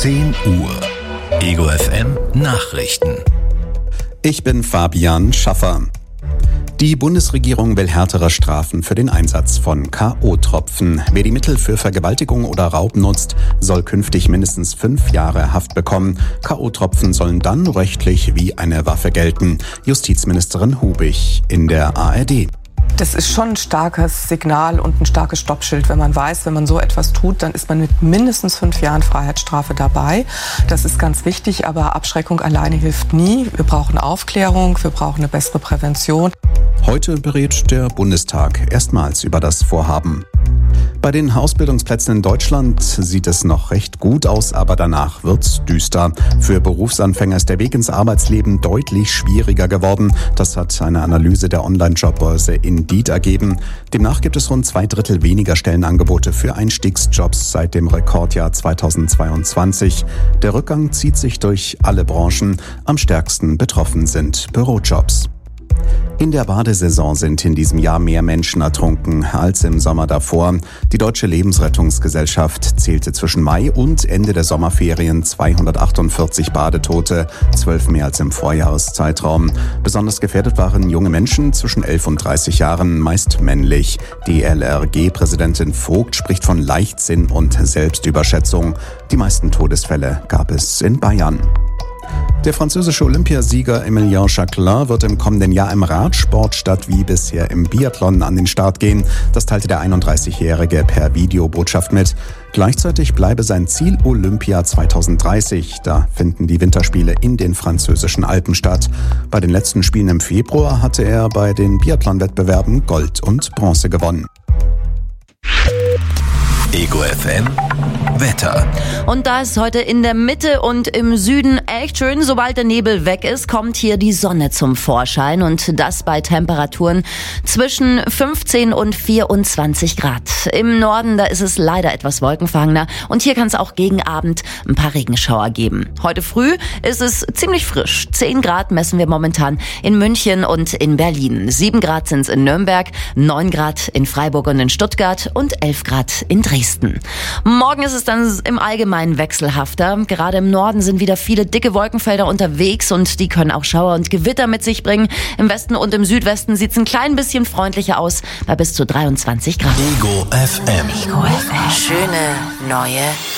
10 Uhr. Ego FM Nachrichten. Ich bin Fabian Schaffer. Die Bundesregierung will härtere Strafen für den Einsatz von K.O.-Tropfen. Wer die Mittel für Vergewaltigung oder Raub nutzt, soll künftig mindestens 5 Jahre Haft bekommen. K.O.-Tropfen sollen dann rechtlich wie eine Waffe gelten. Justizministerin Hubig in der ARD. Das ist schon ein starkes Signal und ein starkes Stoppschild, wenn man weiß, wenn man so etwas tut, dann ist man mit mindestens 5 Jahren Freiheitsstrafe dabei. Das ist ganz wichtig, aber Abschreckung alleine hilft nie. Wir brauchen Aufklärung, wir brauchen eine bessere Prävention. Heute berät der Bundestag erstmals über das Vorhaben. Bei den Ausbildungsplätzen in Deutschland sieht es noch recht gut aus, aber danach wird's düster. Für Berufsanfänger ist der Weg ins Arbeitsleben deutlich schwieriger geworden. Das hat eine Analyse der Online-Jobbörse Indeed ergeben. Demnach gibt es rund 2/3 weniger Stellenangebote für Einstiegsjobs seit dem Rekordjahr 2022. Der Rückgang zieht sich durch alle Branchen. Am stärksten betroffen sind Bürojobs. In der Badesaison sind in diesem Jahr mehr Menschen ertrunken als im Sommer davor. Die Deutsche Lebensrettungsgesellschaft zählte zwischen Mai und Ende der Sommerferien 248 Badetote, 12 mehr als im Vorjahreszeitraum. Besonders gefährdet waren junge Menschen zwischen 11 und 30 Jahren, meist männlich. DLRG-Präsidentin Vogt spricht von Leichtsinn und Selbstüberschätzung. Die meisten Todesfälle gab es in Bayern. Der französische Olympiasieger Emilien Jacquelin wird im kommenden Jahr im Radsport statt wie bisher im Biathlon an den Start gehen. Das teilte der 31-Jährige per Videobotschaft mit. Gleichzeitig bleibe sein Ziel Olympia 2030. Da finden die Winterspiele in den französischen Alpen statt. Bei den letzten Spielen im Februar hatte er bei den Biathlon-Wettbewerben Gold und Bronze gewonnen. Ego FM Wetter. Und da ist heute in der Mitte und im Süden echt schön. Sobald der Nebel weg ist, kommt hier die Sonne zum Vorschein. Und das bei Temperaturen zwischen 15 und 24 Grad. Im Norden, da ist es leider etwas wolkenverhangener. Und hier kann es auch gegen Abend ein paar Regenschauer geben. Heute früh ist es ziemlich frisch. 10 Grad messen wir momentan in München und in Berlin. 7 Grad sind es in Nürnberg, 9 Grad in Freiburg und in Stuttgart und 11 Grad in Dresden. Morgen ist es dann im Allgemeinen wechselhafter. Gerade im Norden sind wieder viele dicke Wolkenfelder unterwegs und die können auch Schauer und Gewitter mit sich bringen. Im Westen und im Südwesten sieht es ein klein bisschen freundlicher aus, bei bis zu 23 Grad. Ego FM. Ego FM. Schöne neue